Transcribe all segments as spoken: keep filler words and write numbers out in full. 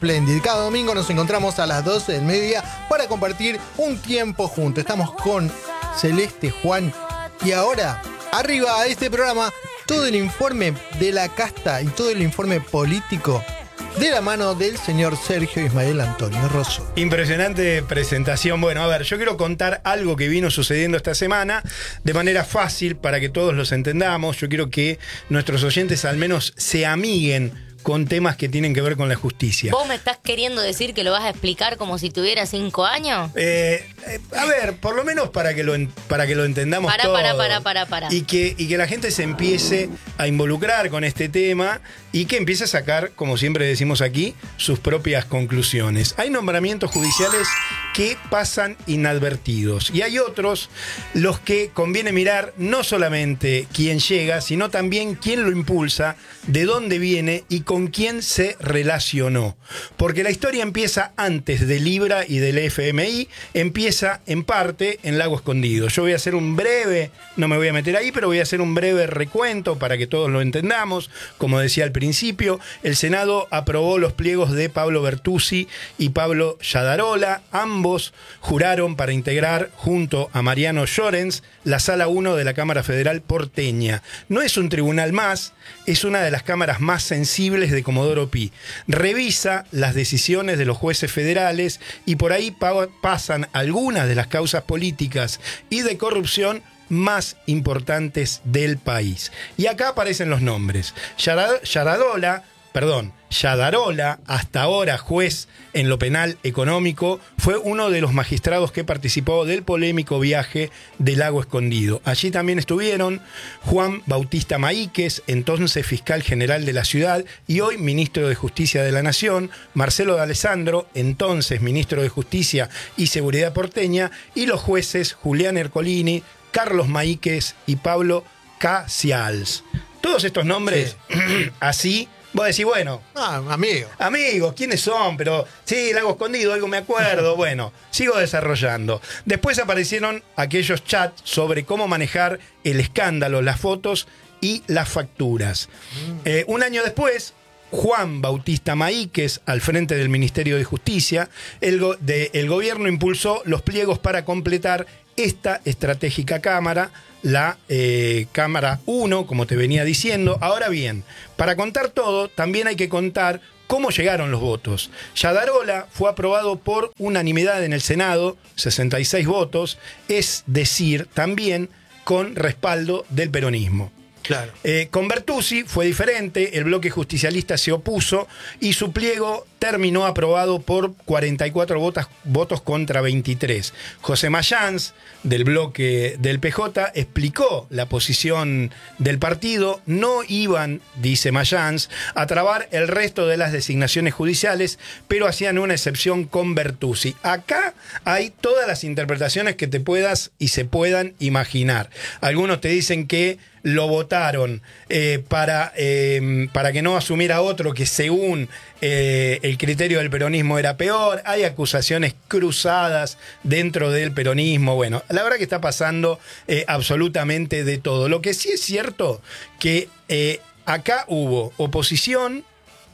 Splendid. Cada domingo nos encontramos a las doce del mediodía para compartir un tiempo juntos. Estamos con Celeste, Juan y ahora, arriba a este programa, todo el informe de la casta y todo el informe político de la mano del señor Sergio Ismael Antonio Rosso. Impresionante presentación. Bueno, a ver, yo quiero contar algo que vino sucediendo esta semana de manera fácil para que todos los entendamos. Yo quiero que nuestros oyentes al menos se amiguen con temas que tienen que ver con la justicia. ¿Vos me estás queriendo decir que lo vas a explicar como si tuviera cinco años? Eh, eh, a ver, por lo menos para que lo, en, para que lo entendamos para, todo. Para, para, para, para. Y que, y que la gente se empiece a involucrar con este tema y que empiece a sacar, como siempre decimos aquí, sus propias conclusiones. Hay nombramientos judiciales que pasan inadvertidos y hay otros los que conviene mirar no solamente quién llega, sino también quién lo impulsa, de dónde viene y con quién se relacionó. Porque la historia empieza antes de Libra y del F M I, empieza en parte en Lago Escondido. Yo voy a hacer un breve, no me voy a meter ahí, pero voy a hacer un breve recuento para que todos lo entendamos. Como decía al principio, el Senado aprobó los pliegos de Pablo Bertuzzi y Pablo Yadarola. Ambos juraron para integrar junto a Mariano Llorens la Sala uno de la Cámara Federal porteña. No es un tribunal más, es una de las cámaras más sensibles de Comodoro Pi. Revisa las decisiones de los jueces federales y por ahí pa- pasan algunas de las causas políticas y de corrupción más importantes del país. Y acá aparecen los nombres. Yarad- Yaradola, perdón, Yadarola, hasta ahora juez en lo penal económico, fue uno de los magistrados que participó del polémico viaje del Lago Escondido. Allí también estuvieron Juan Bautista Maíquez, entonces fiscal general de la ciudad y hoy ministro de Justicia de la Nación, Marcelo D'Alessandro, entonces ministro de Justicia y Seguridad porteña, y los jueces Julián Ercolini, Carlos Maíquez y Pablo Casials. Todos estos nombres, sí. Así, vos decís, bueno... Ah, amigo. Amigos, ¿quiénes son? Pero sí, Lago Escondido, algo me acuerdo. Bueno, sigo desarrollando. Después aparecieron aquellos chats sobre cómo manejar el escándalo, las fotos y las facturas. Mm. Eh, un año después... Juan Bautista Maíquez, al frente del Ministerio de Justicia, el, go- de, el gobierno impulsó los pliegos para completar esta estratégica cámara, la eh, Cámara uno, como te venía diciendo. Ahora bien, para contar todo, también hay que contar cómo llegaron los votos. Yadarola fue aprobado por unanimidad en el Senado, sesenta y seis votos, es decir, también con respaldo del peronismo. Claro. Eh, con Bertuzzi fue diferente, el bloque justicialista se opuso y su pliego terminó aprobado por cuarenta y cuatro votos, votos contra veintitrés. José Mayans, del bloque del P J, explicó la posición del partido. No iban, dice Mayans, a trabar el resto de las designaciones judiciales, pero hacían una excepción con Bertuzzi. Acá hay todas las interpretaciones que te puedas y se puedan imaginar. Algunos te dicen que lo votaron eh, para, eh, para que no asumiera otro que según eh, el criterio del peronismo era peor. Hay acusaciones cruzadas dentro del peronismo. Bueno, la verdad que está pasando eh, absolutamente de todo. Lo que sí es cierto que eh, acá hubo oposición,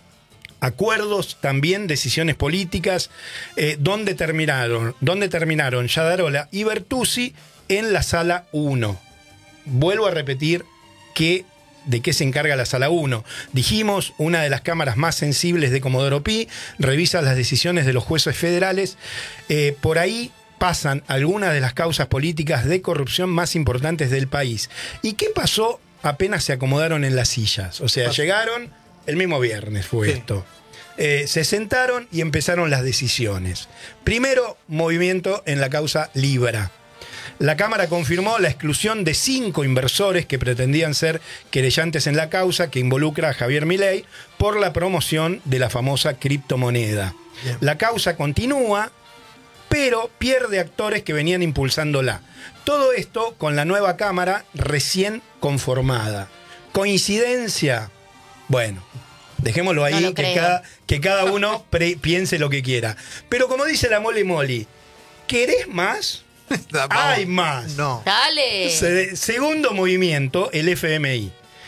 acuerdos, también decisiones políticas, eh, donde terminaron, donde terminaron Yadarola y Bertuzzi en la Sala uno. Vuelvo a repetir que de qué se encarga la Sala uno. Dijimos, una de las cámaras más sensibles de Comodoro Pi, revisa las decisiones de los jueces federales. Eh, por ahí pasan algunas de las causas políticas de corrupción más importantes del país. ¿Y qué pasó apenas se acomodaron en las sillas? O sea, pasó. Llegaron el mismo viernes fue sí. esto. Eh, se sentaron y empezaron las decisiones. Primero, movimiento en la causa Libra. La Cámara confirmó la exclusión de cinco inversores que pretendían ser querellantes en la causa que involucra a Javier Milei por la promoción de la famosa criptomoneda. Bien. La causa continúa, pero pierde actores que venían impulsándola. Todo esto con la nueva Cámara recién conformada. ¿Coincidencia? Bueno, dejémoslo ahí, no que, cada, que cada uno pre- piense lo que quiera. Pero como dice la Mole Moli, ¿querés más? Hay más. No. Dale. Se, segundo movimiento, el F M I.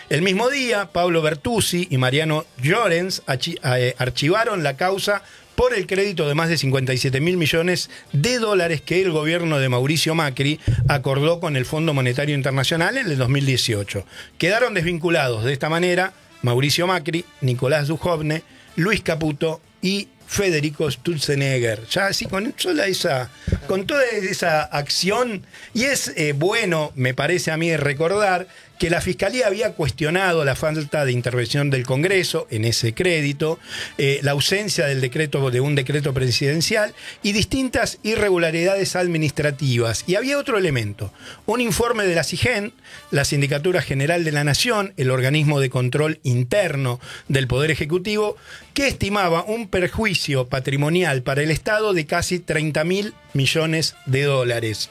El mismo día, Pablo Bertuzzi y Mariano Llorens achi- eh, archivaron la causa por el crédito de más de cincuenta y siete mil millones de dólares que el gobierno de Mauricio Macri acordó con el Fondo Monetario Internacional en el dos mil dieciocho. Quedaron desvinculados de esta manera Mauricio Macri, Nicolás Dujovne, Luis Caputo y Federico Sturzenegger. Ya así con sola esa, con toda esa acción, y es eh, bueno, me parece a mí, recordar que la Fiscalía había cuestionado la falta de intervención del Congreso en ese crédito, eh, la ausencia del decreto, de un decreto presidencial y distintas irregularidades administrativas. Y había otro elemento, un informe de la SIGEN, la Sindicatura General de la Nación, el organismo de control interno del Poder Ejecutivo, que estimaba un perjuicio patrimonial para el Estado de casi treinta mil millones de dólares.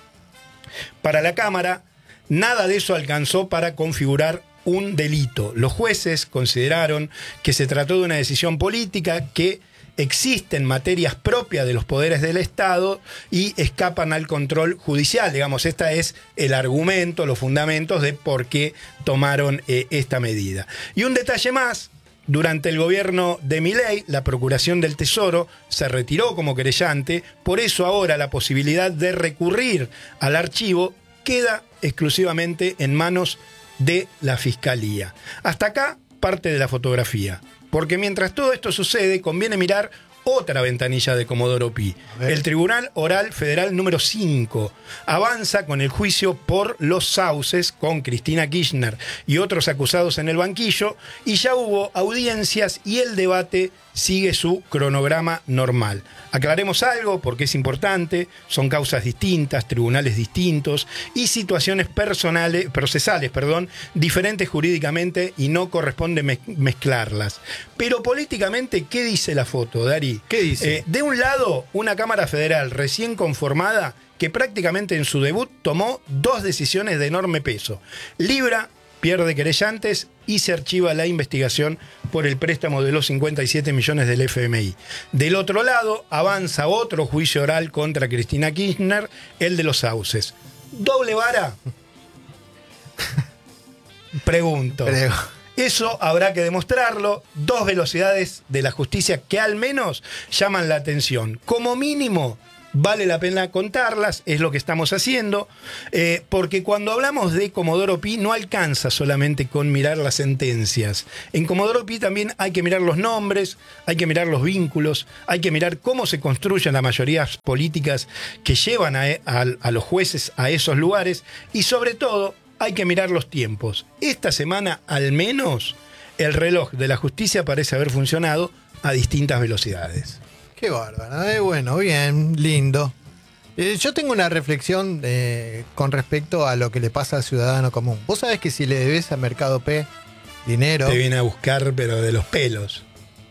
Para la Cámara, nada de eso alcanzó para configurar un delito. Los jueces consideraron que se trató de una decisión política, que existen materias propias de los poderes del Estado y escapan al control judicial. Digamos, este es el argumento, los fundamentos de por qué tomaron eh, esta medida. Y un detalle más. Durante el gobierno de Milei, la Procuración del Tesoro se retiró como querellante, por eso ahora la posibilidad de recurrir al archivo queda exclusivamente en manos de la Fiscalía. Hasta acá parte de la fotografía, porque mientras todo esto sucede, conviene mirar otra ventanilla de Comodoro Pi. El Tribunal Oral Federal número cinco avanza con el juicio por los sauces con Cristina Kirchner y otros acusados en el banquillo, y ya hubo audiencias y el debate sigue su cronograma normal. Aclaremos algo porque es importante, son causas distintas, tribunales distintos y situaciones personales, procesales, perdón, diferentes jurídicamente, y no corresponde mez- mezclarlas. Pero políticamente, ¿qué dice la foto, Dari? ¿Qué dice? Eh, de un lado, una Cámara Federal recién conformada que prácticamente en su debut tomó dos decisiones de enorme peso. Libra pierde querellantes y se archiva la investigación por el préstamo de los cincuenta y siete millones del F M I. Del otro lado, avanza otro juicio oral contra Cristina Kirchner, el de los sauces. ¿Doble vara? Pregunto. Creo. Eso habrá que demostrarlo. Dos velocidades de la justicia que al menos llaman la atención. Como mínimo, vale la pena contarlas, es lo que estamos haciendo, eh, porque cuando hablamos de Comodoro Pi no alcanza solamente con mirar las sentencias. En Comodoro Pi también hay que mirar los nombres, hay que mirar los vínculos, hay que mirar cómo se construyen las mayorías políticas que llevan a, a, a los jueces a esos lugares, y sobre todo hay que mirar los tiempos. Esta semana, al menos, el reloj de la justicia parece haber funcionado a distintas velocidades. Qué bárbaro, eh, bueno, bien, lindo. Eh, yo tengo una reflexión eh, con respecto a lo que le pasa al ciudadano común. Vos sabés que si le debes a Mercado P dinero, Te viene a buscar, pero de los pelos.